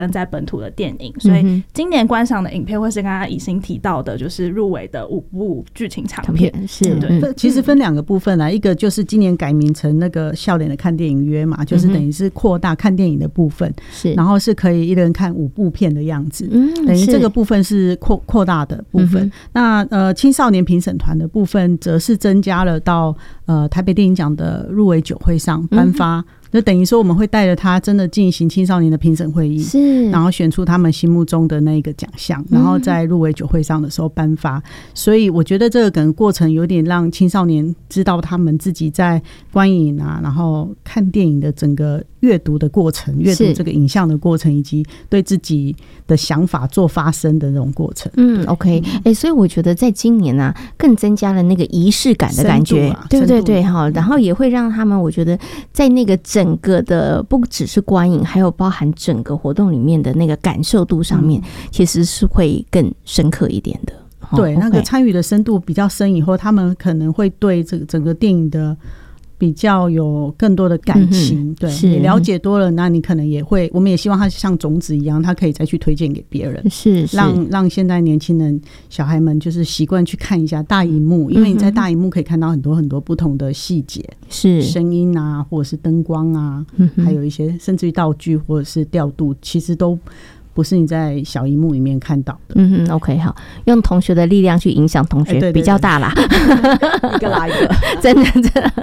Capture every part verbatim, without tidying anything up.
跟在本土的电影，所以今年观赏的影片会是刚刚以欣提到的，就是入围的五部剧情长片。 是， 对，其实分两个部分啦，一个就是今年改名成那个笑脸的看电影约嘛，就是等于是扩大看电影的部分，是，然后是可以一人看五部片的样子，嗯，等于这个部分是扩扩大的部分。嗯、那呃青少年评审团的部分，则是增加了到呃台北电影奖的入围酒会上颁发。嗯，就等于说我们会带着他真的进行青少年的评审会议，是，然后选出他们心目中的那个奖项，然后在入围酒会上的时候颁发、嗯、所以我觉得这个可能过程有点让青少年知道他们自己在观影啊，然后看电影的整个阅读的过程，阅读这个影像的过程，以及对自己的想法做发声的那种过程。 嗯 OK、欸、所以我觉得在今年啊更增加了那个仪式感的感觉、啊、对对对，然后也会让他们我觉得在那个整整个的不只是观影，还有包含整个活动里面的那个感受度上面、嗯、其实是会更深刻一点的。 对、哦、那个参与的深度比较深以后，他们可能会对这个整个电影的比较有更多的感情、嗯、对，你了解多了，那你可能也会，我们也希望它像种子一样，它可以再去推荐给别人，是, 是让让现在年轻人小孩们就是习惯去看一下大荧幕，因为你在大荧幕可以看到很多很多不同的细节，是声音啊，或者是灯光啊、嗯、还有一些甚至于道具或者是调度，其实都不是你在小荧幕里面看到的。 嗯哼 OK 好，用同学的力量去影响同学、欸、对对对比较大啦一个拉一个真的真的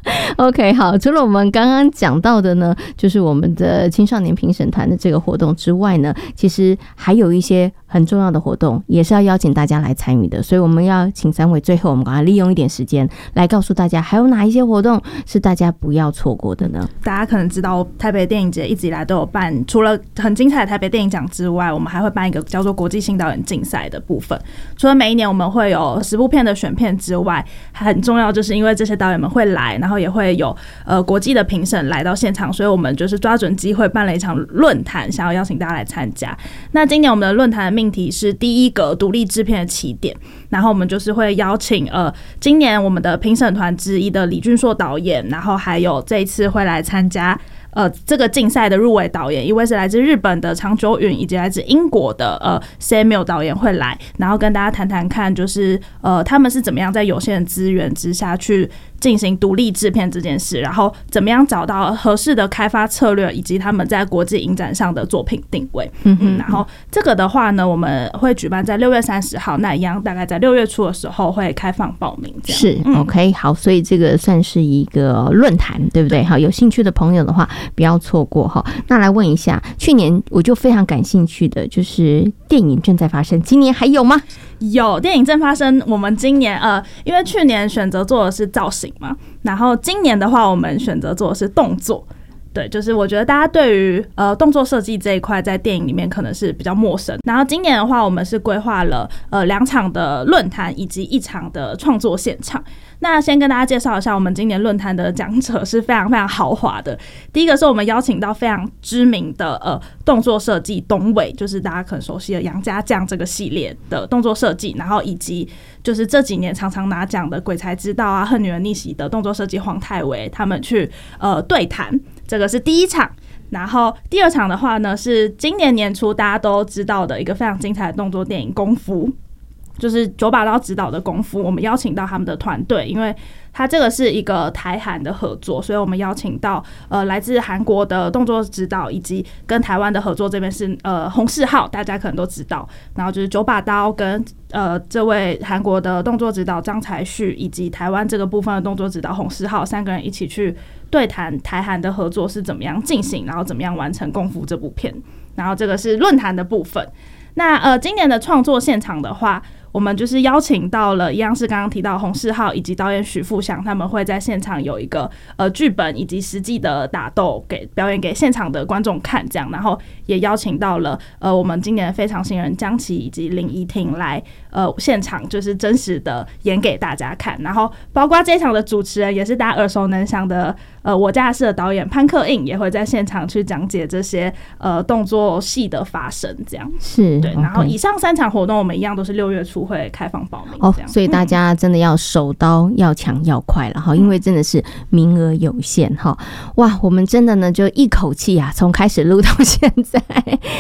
OK 好，除了我们刚刚讲到的呢，就是我们的青少年评审团的这个活动之外呢，其实还有一些很重要的活动也是要邀请大家来参与的，所以我们要请三位最后我们赶快利用一点时间来告诉大家还有哪一些活动是大家不要错过的呢？ 大家可能知道台北电影节一直以来都有办，除了很精彩的台北电影奖之外，我们还会办一个叫做国际新导演竞赛的部分。除了每一年我们会有十部片的选片之外，还很重要就是因为这些导演们会来，然后也会有呃国际的评审来到现场，所以我们就是抓准机会办了一场论坛，想要邀请大家来参加。那今年我们的论坛的命题是第一个独立制片的起点，然后我们就是会邀请呃今年我们的评审团之一的李俊硕导演，然后还有这一次会来参加呃，这个竞赛的入围导演，一位是来自日本的长久允，以及来自英国的呃 Samuel 导演会来，然后跟大家谈谈看，就是呃他们是怎么样在有限的资源之下去进行独立制片这件事，然后怎么样找到合适的开发策略，以及他们在国际影展上的作品定位。嗯嗯，然后这个的话呢，我们会举办在六月三十号，那一样大概在六月初的时候会开放报名。这样是、嗯、OK 好，所以这个算是一个论坛，对不对？好，有兴趣的朋友的话不要错过哈。那来问一下，去年我就非常感兴趣的就是电影正在发生，今年还有吗？ 有，电影正发生。我们今年呃，因为去年选择做的是造型嘛，然后今年的话，我们选择做的是动作。对，就是我觉得大家对于呃动作设计这一块在电影里面可能是比较陌生。然后今年的话，我们是规划了呃两场的论坛以及一场的创作现场。那先跟大家介绍一下，我们今年论坛的讲者是非常非常豪华的。第一个是我们邀请到非常知名的呃动作设计东伟，就是大家可能熟悉的杨家将这个系列的动作设计，然后以及就是这几年常常拿奖的鬼才知道啊、恨女人逆袭的动作设计黄泰维，他们去呃对谈。这个是第一场，然后第二场的话呢，是今年年初大家都知道的一个非常精彩的动作电影《功夫》，就是九把刀指导的《功夫》，我们邀请到他们的团队，因为它这个是一个台韩的合作，所以我们邀请到呃来自韩国的动作指导，以及跟台湾的合作这边是呃洪世浩，大家可能都知道，然后就是九把刀跟呃这位韩国的动作指导张才旭，以及台湾这个部分的动作指导洪世浩，三个人一起去对谈台韩的合作是怎么样进行，然后怎么样完成《功夫》这部片，然后这个是论坛的部分。那呃今年的创作现场的话，我们就是邀请到了一样是刚刚提到洪世浩以及导演许富祥，他们会在现场有一个呃剧本以及实际的打斗给表演给现场的观众看，这样，然后也邀请到了呃我们今年的非常新人江琪以及林依婷来呃现场就是真实的演给大家看，然后包括这一场的主持人也是大家耳熟能详的呃我家的事的导演潘克印，也会在现场去讲解这些呃动作戏的发生，这样是对。然后以上三场活动我们一样都是六月初会开放报名哦， 所以大家真的要手刀要抢要快了哈，因为真的是名额有限哈。哇，我们真的呢就一口气啊，从开始录到现在。